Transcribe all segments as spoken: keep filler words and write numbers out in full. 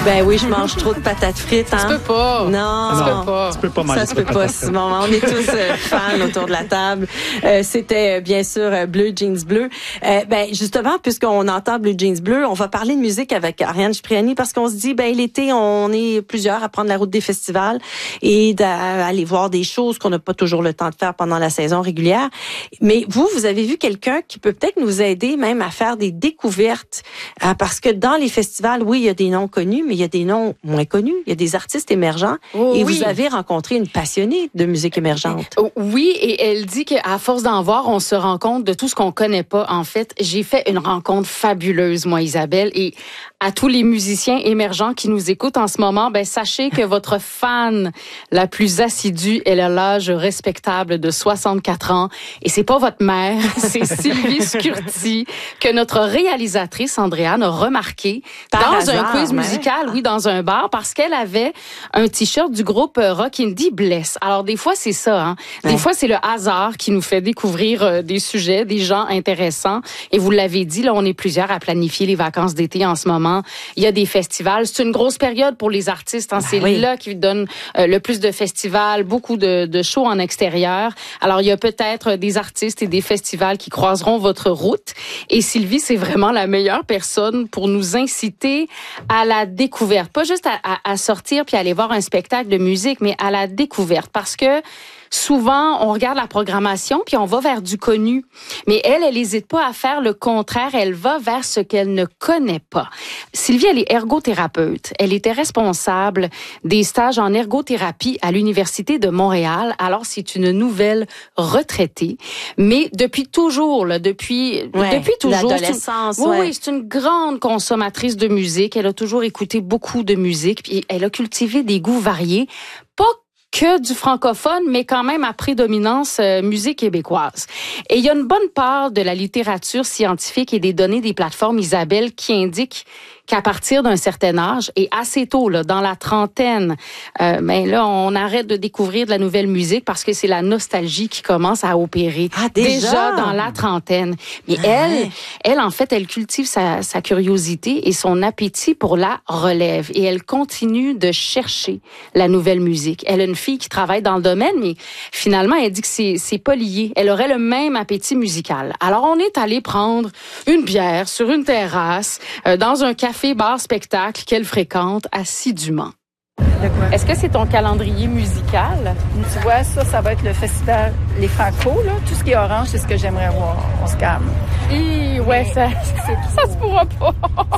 Ben oui, je mange trop de patates frites. Hein? Ça se peut pas. Non, ça se peut pas. Tu peux pas manger Ça se peut pas, Simon. On est tous euh, fans autour de la table. Euh, C'était euh, bien sûr euh, Bleu Jeans Bleu. Euh, ben justement, puisqu'on entend Bleu Jeans Bleu, on va parler de musique avec Ariane Cipriani parce qu'on se dit, ben l'été, on est plusieurs à prendre la route des festivals et d'aller voir des choses qu'on n'a pas toujours le temps de faire pendant la saison régulière. Mais vous, vous avez vu quelqu'un qui peut peut-être nous aider même à faire des découvertes euh, parce que dans les festivals, oui, il y a des noms connus, mais il y a des noms moins connus. Il y a des artistes émergents. Oh, et oui. Vous avez rencontré une passionnée de musique émergente. Oui, et elle dit qu'à force d'en voir, on se rend compte de tout ce qu'on connaît pas. En fait, j'ai fait une rencontre fabuleuse, moi, Isabelle, et à tous les musiciens émergents qui nous écoutent en ce moment, ben sachez que votre fan la plus assidue, elle a l'âge respectable de soixante-quatre ans, et c'est pas votre mère, c'est Sylvie Scurti, que notre réalisatrice Andréane a remarqué Par dans hasard, un quiz musical, oui, dans un bar, parce qu'elle avait un t-shirt du groupe rock indie Bless. Alors des fois c'est ça, hein. Des ouais. fois c'est le hasard qui nous fait découvrir euh, des sujets, des gens intéressants. Et vous l'avez dit, là, on est plusieurs à planifier les vacances d'été en ce moment. Il y a des festivals. C'est une grosse période pour les artistes. Hein. Ben c'est oui. là qu'ils donnent euh, le plus de festivals, beaucoup de, de shows en extérieur. Alors, il y a peut-être des artistes et des festivals qui croiseront votre route. Et Sylvie, c'est vraiment la meilleure personne pour nous inciter à la découverte. Pas juste à, à, à sortir puis aller voir un spectacle de musique, mais à la découverte. Parce que souvent, on regarde la programmation puis on va vers du connu. Mais elle, elle n'hésite pas à faire le contraire. Elle va vers ce qu'elle ne connaît pas. Sylvie, elle est ergothérapeute. Elle était responsable des stages en ergothérapie à l'Université de Montréal. Alors, c'est une nouvelle retraitée. Mais depuis toujours, là, depuis, ouais, depuis toujours. L'adolescence, c'est une, oui, ouais. oui, c'est une grande consommatrice de musique. Elle a toujours écouté beaucoup de musique. Puis elle a cultivé des goûts variés. Pas que du francophone, mais quand même à prédominance euh, musique québécoise. Et il y a une bonne part de la littérature scientifique et des données des plateformes, Isabelle, qui indiquent qu'à partir d'un certain âge, et assez tôt, là, dans la trentaine, euh, ben là, on arrête de découvrir de la nouvelle musique parce que c'est la nostalgie qui commence à opérer. Ah, déjà? déjà dans la trentaine. Mais ah, elle, ouais. elle, en fait, elle cultive sa, sa curiosité et son appétit pour la relève. Et elle continue de chercher la nouvelle musique. Elle a une fille qui travaille dans le domaine, mais finalement, elle dit que c'est, c'est pas lié. Elle aurait le même appétit musical. Alors, on est allé prendre une bière sur une terrasse, euh, dans un café bar spectacle qu'elle fréquente assidûment. Est-ce que c'est ton calendrier musical? Tu vois, ça, ça va être le festival Les Franco, là. Tout ce qui est orange, c'est ce que j'aimerais voir. On se calme. Et ouais, ça, ça se pourra pas.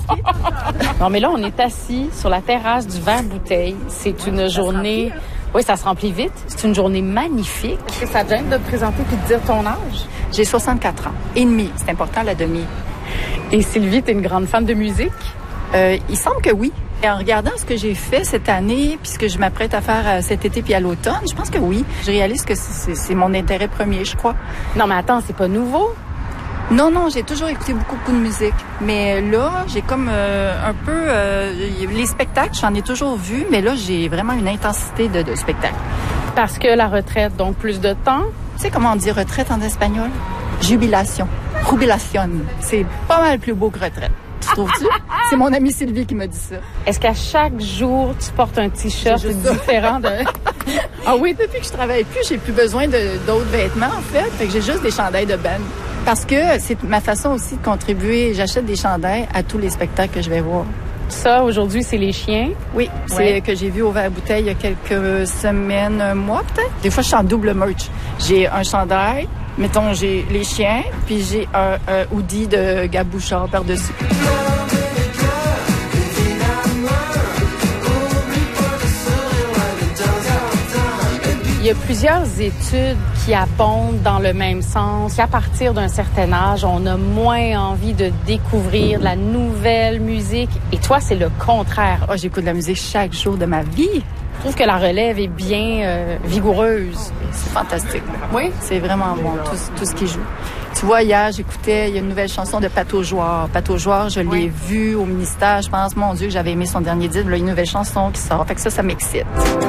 Non, mais là, on est assis sur la terrasse du Vert Bouteille. C'est une journée... Oui, ça se remplit vite. C'est une journée magnifique. Est-ce que ça te gêne de te présenter et de dire ton âge? J'ai soixante-quatre ans. Et demi. C'est important, la demi. Et Sylvie, t'es une grande fan de musique? Euh, il semble que oui. Et en regardant ce que j'ai fait cette année, puis ce que je m'apprête à faire cet été puis à l'automne, je pense que oui. Je réalise que c'est, c'est mon intérêt premier, je crois. Non, mais attends, c'est pas nouveau? Non, non, j'ai toujours écouté beaucoup, beaucoup de musique. Mais là, j'ai comme euh, un peu... Euh, les spectacles, j'en ai toujours vu, mais là, j'ai vraiment une intensité de, de spectacle. Parce que la retraite, donc plus de temps? Tu sais comment on dit retraite en espagnol? Jubilation. Jubilación. C'est pas mal plus beau que retraite. Tu trouves-tu? C'est mon amie Sylvie qui m'a dit ça. Est-ce qu'à chaque jour, tu portes un t-shirt différent de... Ah oui, depuis que je travaille plus, j'ai plus besoin de, d'autres vêtements, en fait. Fait que j'ai juste des chandails de band. Parce que c'est ma façon aussi de contribuer. J'achète des chandails à tous les spectacles que je vais voir. Ça, aujourd'hui, c'est les chiens? Oui, c'est ouais. que j'ai vu au Vert Bouteille il y a quelques semaines, un mois peut-être. Des fois, je suis en double merch. J'ai un chandail, mettons, j'ai les chiens, puis j'ai un, un hoodie de Gab Bouchard par-dessus. Il y a plusieurs études qui abondent dans le même sens. Qu'à partir d'un certain âge, on a moins envie de découvrir de la nouvelle musique. Et toi, c'est le contraire. Oh, j'écoute de la musique chaque jour de ma vie. Je trouve que la relève est bien euh, vigoureuse. C'est fantastique. Oui? C'est vraiment bon, tout, tout ce qui joue. Tu vois, hier, j'écoutais, il y a une nouvelle chanson de Pat Aujoire. Pat Aujoire, je l'ai oui. vue au ministère. Je pense, mon Dieu, que j'avais aimé son dernier disque. Là, il y a une nouvelle chanson qui sort. Fait que ça, ça m'excite.